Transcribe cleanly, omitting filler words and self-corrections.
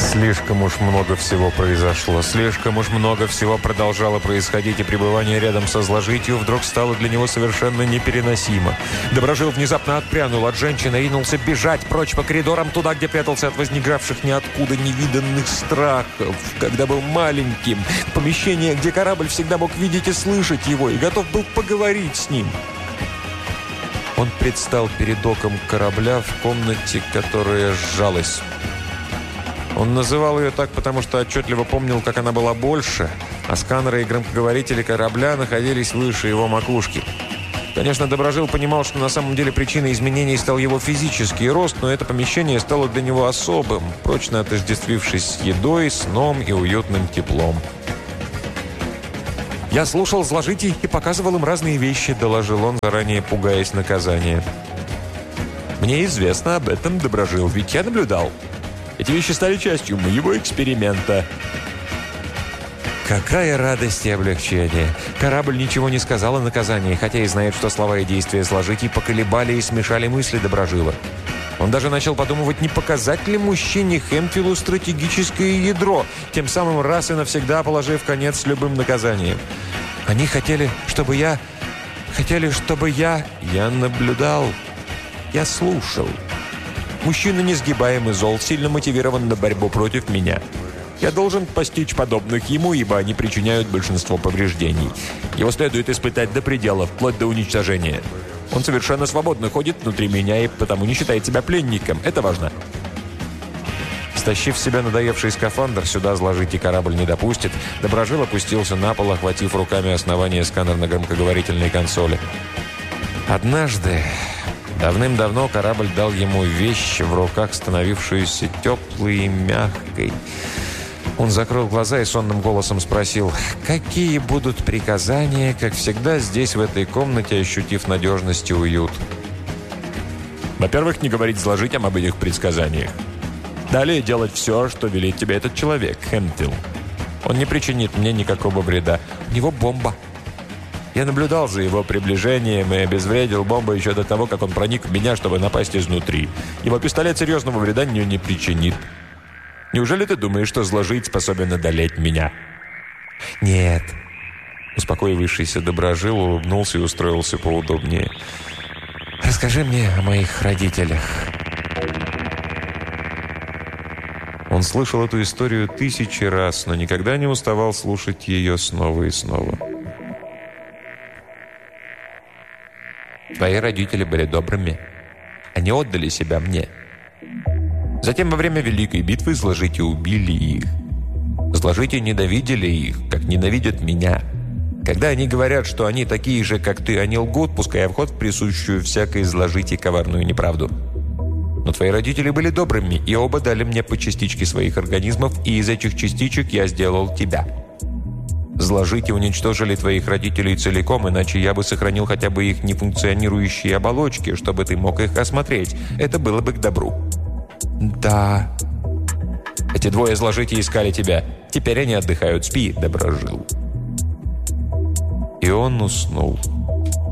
Слишком уж много всего произошло, слишком уж много всего продолжало происходить, и пребывание рядом со зложитью вдруг стало для него совершенно непереносимо. Доброжил внезапно отпрянул от женщины и ринулся бежать прочь по коридорам туда, где прятался от возникавших ниоткуда невиданных страхов. Когда был маленьким, помещение, где корабль всегда мог видеть и слышать его, и готов был поговорить с ним. Он предстал перед оком корабля в комнате, которая сжалась. Он называл ее так, потому что отчетливо помнил, как она была больше, а сканеры и громкоговорители корабля находились выше его макушки. Конечно, Доброжил понимал, что на самом деле причиной изменений стал его физический рост, но это помещение стало для него особым, прочно отождествившись с едой, сном и уютным теплом. «Я слушал зложитий и показывал им разные вещи», – доложил он, заранее пугаясь наказания. «Мне известно об этом, Доброжил, ведь я наблюдал. Эти вещи стали частью моего эксперимента». Какая радость и облегчение! Корабль ничего не сказал о наказании, хотя и знает, что слова и действия зложитий поколебали и смешали мысли Доброжила. Он даже начал подумывать, не показать ли мужчине Хэмфилу стратегическое ядро, тем самым раз и навсегда положив конец любым наказаниям. Они хотели, чтобы я... Я наблюдал. Я слушал. Мужчина несгибаем и зол, сильно мотивирован на борьбу против меня. Я должен постичь подобных ему, ибо они причиняют большинство повреждений. Его следует испытать до предела, вплоть до уничтожения. Он совершенно свободно ходит внутри меня и потому не считает себя пленником. Это важно. Стащив с себя надоевший скафандр, сюда зложитий корабль не допустит, Доброжил опустился на пол, охватив руками основание сканерно-громкоговорительной консоли. Однажды, давным-давно, корабль дал ему вещь, в руках становившуюся теплой и мягкой. Он закрыл глаза и сонным голосом спросил: «Какие будут приказания, как всегда, здесь, в этой комнате, ощутив надежность и уют?» «Во-первых, не говорить зложитям об этих предсказаниях. Далее делать все, что велит тебе этот человек, Хэмфил. Он не причинит мне никакого вреда. У него бомба. Я наблюдал за его приближением и обезвредил бомбу еще до того, как он проник в меня, чтобы напасть изнутри. Его пистолет серьезного вреда мне не причинит. Неужели ты думаешь, что зложить способен одолеть меня?» «Нет». Успокоившийся Доброжил улыбнулся и устроился поудобнее. «Расскажи мне о моих родителях». Он слышал эту историю тысячи раз, но никогда не уставал слушать ее снова и снова. «Твои родители были добрыми. Они отдали себя мне. Затем во время Великой битвы зложитии убили их. Зложитии ненавидели их, как ненавидят меня. Когда они говорят, что они такие же, как ты, они лгут, пуская в ход присущую всякой зложитии коварную неправду. Но твои родители были добрыми, и оба дали мне по частичке своих организмов, и из этих частичек я сделал тебя. Зложитии уничтожили твоих родителей целиком, иначе я бы сохранил хотя бы их нефункционирующие оболочки, чтобы ты мог их осмотреть. Это было бы к добру». «Да». «Эти двое зложитий искали тебя. Теперь они отдыхают. Спи, Доброжил». И он уснул.